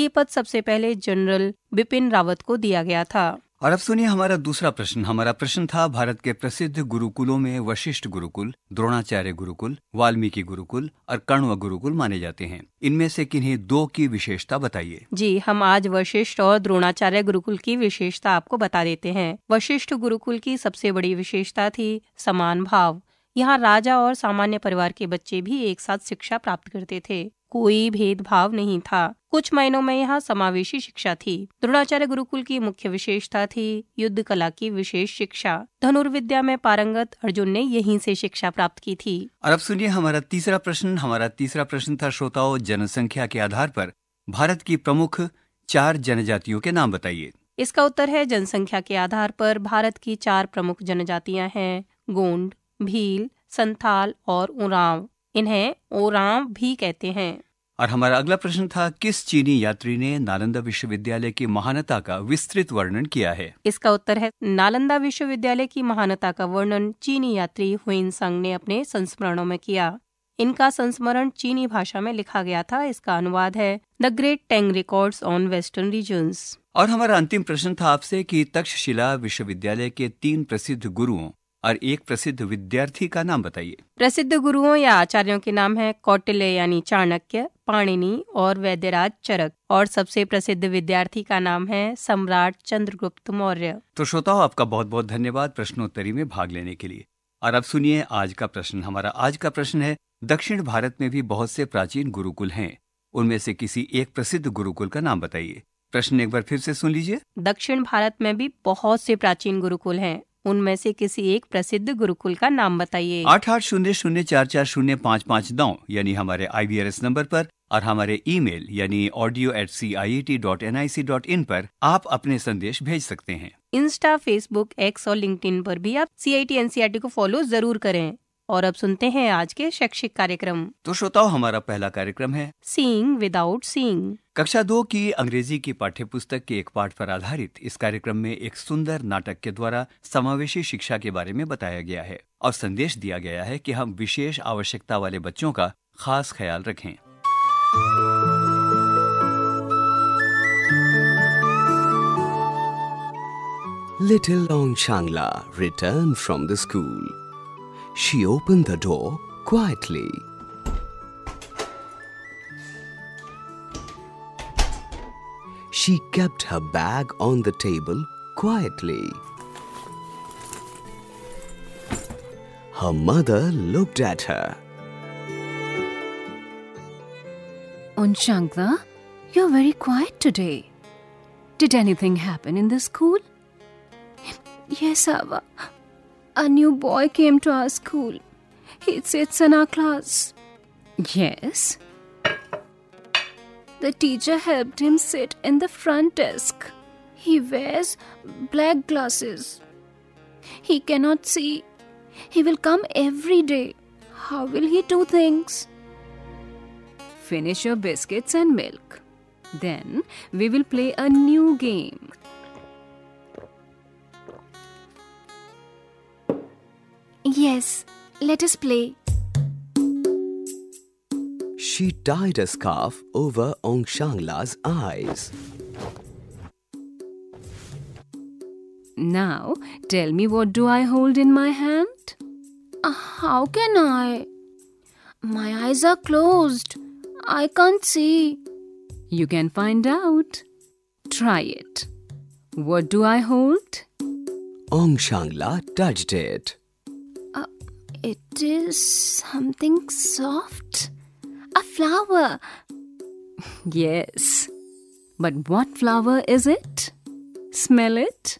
ये पद सबसे पहले जनरल बिपिन रावत को दिया गया था। और अब सुनिए हमारा दूसरा प्रश्न। हमारा प्रश्न था, भारत के प्रसिद्ध गुरुकुलों में वशिष्ठ गुरुकुल, द्रोणाचार्य गुरुकुल, वाल्मीकि गुरुकुल और कण्व गुरुकुल माने जाते हैं। इनमें से किन्हीं दो की विशेषता बताइए। जी, हम आज वशिष्ठ और द्रोणाचार्य गुरुकुल की विशेषता आपको बता देते हैं। वशिष्ठ गुरुकुल की सबसे बड़ी विशेषता थी समान भाव। यहाँ राजा और सामान्य परिवार के बच्चे भी एक साथ शिक्षा प्राप्त करते थे। कोई भेदभाव नहीं था। कुछ महीनों में यहाँ समावेशी शिक्षा थी। द्रोणाचार्य गुरुकुल की मुख्य विशेषता थी युद्ध कला की विशेष शिक्षा। धनुर्विद्या में पारंगत अर्जुन ने यहीं से शिक्षा प्राप्त की थी। और अब सुनिए हमारा तीसरा प्रश्न। हमारा तीसरा प्रश्न था, श्रोताओं, जनसंख्या के आधार पर भारत की प्रमुख 4 जनजातियों के नाम बताइए। इसका उत्तर है, जनसंख्या के आधार पर भारत की 4 प्रमुख जनजातियां हैं, गोंड, भील, संथाल और उरांव। इन्हें ओरांव भी कहते हैं। और हमारा अगला प्रश्न था, किस चीनी यात्री ने नालंदा विश्वविद्यालय की महानता का विस्तृत वर्णन किया है। इसका उत्तर है, नालंदा विश्वविद्यालय की महानता का वर्णन चीनी यात्री हुइनसांग ने अपने संस्मरणों में किया। इनका संस्मरण चीनी भाषा में लिखा गया था। इसका अनुवाद है the great Tang records on western regions. और हमारा अंतिम प्रश्न था आपसे कि तक्षशिला विश्वविद्यालय के 3 प्रसिद्ध गुरुओं और एक प्रसिद्ध विद्यार्थी का नाम बताइए। प्रसिद्ध गुरुओं या आचार्यों के नाम है कौटिल्य यानी चाणक्य, पाणिनि और वैद्यराज चरक। और सबसे प्रसिद्ध विद्यार्थी का नाम है सम्राट चंद्रगुप्त मौर्य। तो श्रोताओं, आपका बहुत बहुत धन्यवाद प्रश्नोत्तरी में भाग लेने के लिए। और अब सुनिए आज का प्रश्न। हमारा आज का प्रश्न है, दक्षिण भारत में भी बहुत से प्राचीन गुरुकुल हैं। उनमें से किसी एक प्रसिद्ध गुरुकुल का नाम बताइए। प्रश्न एक बार फिर से सुन लीजिए। दक्षिण भारत में भी बहुत से प्राचीन गुरुकुल हैं। उनमें से किसी एक प्रसिद्ध गुरुकुल का नाम बताइए। 8800444559 यानी हमारे IVRS नंबर पर और हमारे ईमेल यानी audio@ciet.nic.in पर आप अपने संदेश भेज सकते हैं। इंस्टा, फेसबुक, एक्स और लिंक्डइन पर भी आप CIT NCERT को फॉलो जरूर करें। और अब सुनते हैं आज के शैक्षिक कार्यक्रम। तो श्रोताओ, हमारा पहला कार्यक्रम है सीइंग विदाउट सीइंग। कक्षा 2 की अंग्रेजी की पाठ्यपुस्तक के एक पाठ पर आधारित इस कार्यक्रम में एक सुंदर नाटक के द्वारा समावेशी शिक्षा के बारे में बताया गया है और संदेश दिया गया है कि हम विशेष आवश्यकता वाले बच्चों का खास ख्याल रखें। Little Longshangla returned from the school. She opened the door quietly. She kept her bag on the table quietly. Her mother looked at her. Longshangla, you're very quiet today. Did anything happen in the school? Yes, Ava. A new boy came to our school. He sits in our class. Yes? The teacher helped him sit in the front desk. He wears black glasses. He cannot see. He will come every day. How will he do things? Finish your biscuits and milk. Then we will play a new game. Yes, let us play. She tied a scarf over Longshangla's eyes. Now, tell me, what do I hold in my hand? How can I? My eyes are closed. I can't see. You can find out. Try it. What do I hold? Longshangla touched it. It is something soft. A flower. Yes. But what flower is it? Smell it.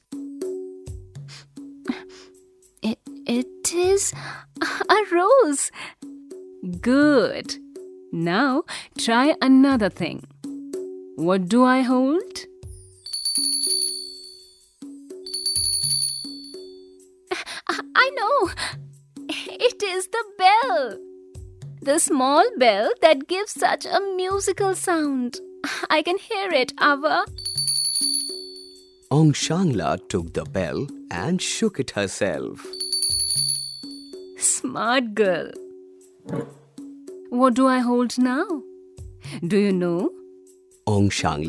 It is a rose. Good. Now try another thing. What do I hold? I know. It is the bell. The small bell that gives such a musical sound. I can hear it, Ava. Longshangla took the bell and shook it herself. Smart girl. What do I hold now? Do you know? Longshangla